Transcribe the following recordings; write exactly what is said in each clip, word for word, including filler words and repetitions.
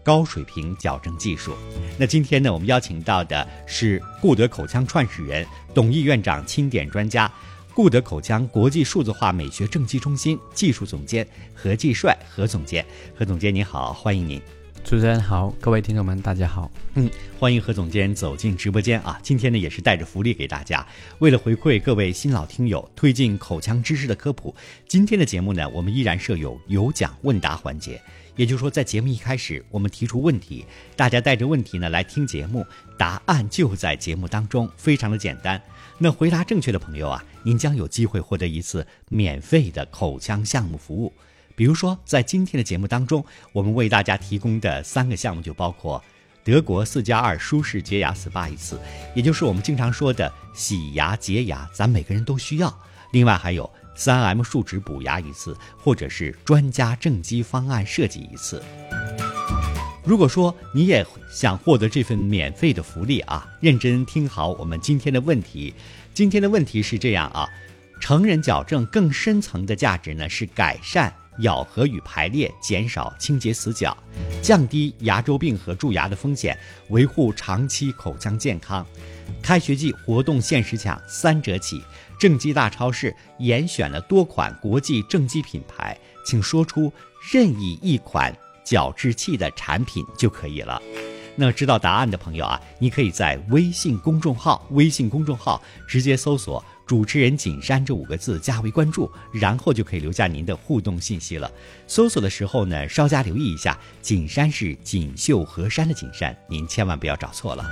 高水平矫正技术。那今天呢，我们邀请到的是固德口腔创始人、董毅院长钦点专家、固德口腔国际数字化美学正畸中心技术总监何继帅何总监。何总监您好，欢迎您。 主持人好，各位听众们大家好。 嗯，欢迎何总监走进直播间啊！今天呢也是带着福利给大家，为了回馈各位新老听友，推进口腔知识的科普，今天的节目呢我们依然设有有奖问答环节。也就是说，在节目一开始我们提出问题，大家带着问题呢来听节目，答案就在节目当中，非常的简单。那回答正确的朋友啊，您将有机会获得一次免费的口腔项目服务。比如说在今天的节目当中，我们为大家提供的三个项目就包括德国四加二舒适洁牙 S P A 一次，也就是我们经常说的洗牙洁牙，咱每个人都需要。另外还有 三 M 树脂补牙一次，或者是专家正畸方案设计一次。如果说你也想获得这份免费的福利啊，认真听好我们今天的问题。今天的问题是这样啊，成人矫正更深层的价值呢是改善咬合与排列，减少清洁死角，降低牙周病和蛀牙的风险，维护长期口腔健康。开学季活动限时抢三折起，正畸大超市严选了多款国际正畸品牌，请说出任意一款矫治器的产品就可以了。那知道答案的朋友啊，你可以在微信公众号微信公众号直接搜索主持人锦山这五个字加为关注，然后就可以留下您的互动信息了。搜索的时候呢，稍加留意一下，锦山是锦绣河山的锦山，您千万不要找错了。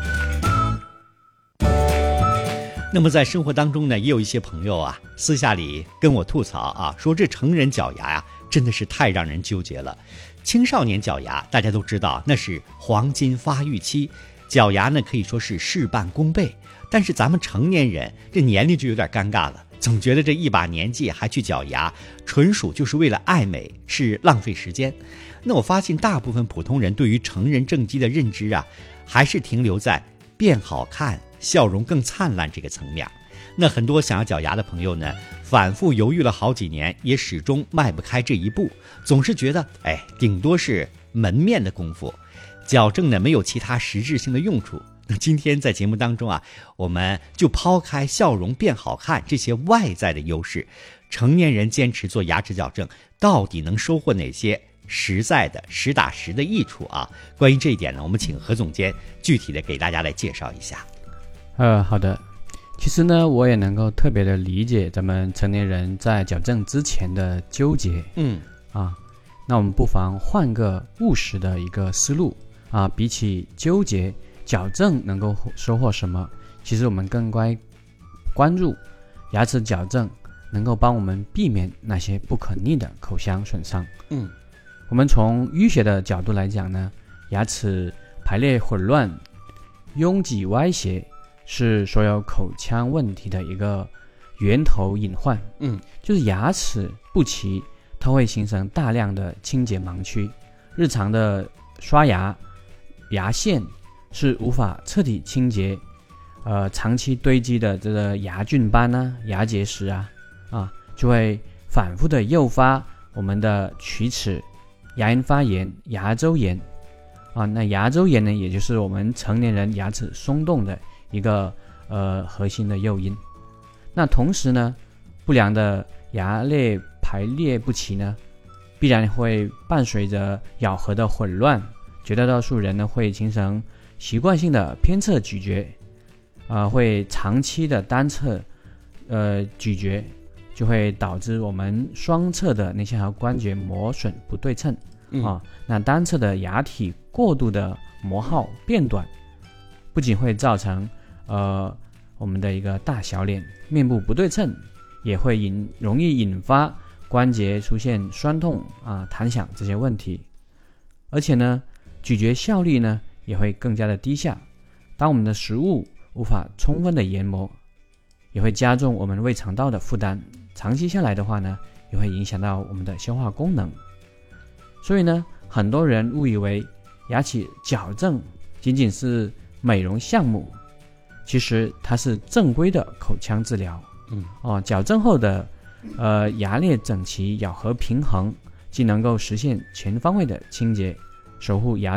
那么在生活当中呢，也有一些朋友啊，私下里跟我吐槽啊，说这成人矫牙呀，真的是太让人纠结了。青少年矫牙大家都知道，那是黄金发育期，矫牙呢可以说是事半功倍。但是咱们成年人这年龄就有点尴尬了，总觉得这一把年纪还去矫牙，纯属就是为了爱美，是浪费时间。那我发现大部分普通人对于成人正畸的认知啊，还是停留在变好看、笑容更灿烂这个层面。那很多想要矫牙的朋友呢，反复犹豫了好几年，也始终迈不开这一步，总是觉得哎，顶多是门面的功夫，矫正呢没有其他实质性的用处。那今天在节目当中啊，我们就抛开笑容变好看这些外在的优势，成年人坚持做牙齿矫正，到底能收获哪些实在的实打实的益处啊？关于这一点呢，我们请何总监具体的给大家来介绍一下。 呃，好的。其实呢，我也能够特别的理解咱们成年人在矫正之前的纠结。嗯啊，那我们不妨换个务实的一个思路啊，比起纠结矫正能够收获什么，其实我们更该关注牙齿矫正能够帮我们避免那些不可逆的口腔损伤。嗯，我们从医学的角度来讲呢，牙齿排列混乱、拥挤歪斜是所有口腔问题的一个源头隐患。嗯，就是牙齿不齐，它会形成大量的清洁盲区，日常的刷牙牙线是无法彻底清洁，呃，长期堆积的这个牙菌斑啊、牙结石啊，啊，就会反复的诱发我们的龋齿、牙龈发炎、牙周炎啊。那牙周炎呢，也就是我们成年人牙齿松动的一个呃核心的诱因。那同时呢，不良的牙列排列不齐呢，必然会伴随着咬合的混乱，绝大多数人呢会形成习惯性的偏侧咀嚼，呃，会长期的单侧呃咀嚼，就会导致我们双侧的内下颌关节磨损不对称、嗯、啊。那单侧的牙体过度的磨耗变短，不仅会造成呃我们的一个大小脸、面部不对称，也会引容易引发关节出现酸痛啊、弹响这些问题。而且呢，咀嚼效率呢也会更加的低下。当我们的食物无法充分的研磨，也会加重我们胃肠道的负担，长期下来的话呢，也会影响到我们的消化功能。所以呢，很多人误以为牙齿矫正仅仅是美容项目，其实它是正规的口腔治疗。嗯，哦，矫正后的呃牙列整齐、咬合平衡，既能够实现全方位的清洁，守护牙